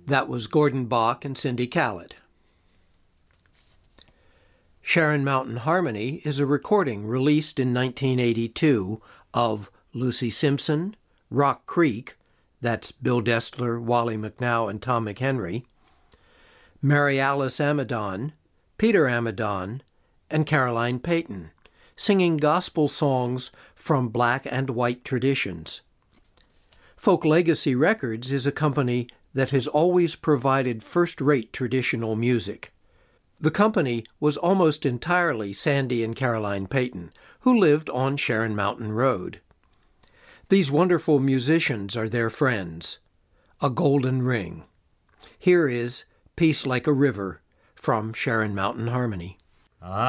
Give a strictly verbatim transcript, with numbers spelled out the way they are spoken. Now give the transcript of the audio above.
That was Gordon Bach and Cindy Kallett. Sharon Mountain Harmony is a recording released in nineteen eighty-two of Lucy Simpson, Rock Creek, that's Bill Destler, Wally McNow, and Tom McHenry, Mary Alice Amidon, Peter Amidon, and Caroline Payton, singing gospel songs from black and white traditions. Folk Legacy Records is a company that has always provided first-rate traditional music. The company was almost entirely Sandy and Caroline Payton, who lived on Sharon Mountain Road. These wonderful musicians are their friends. A Golden Ring. Here is Peace Like a River from Sharon Mountain Harmony. Ah.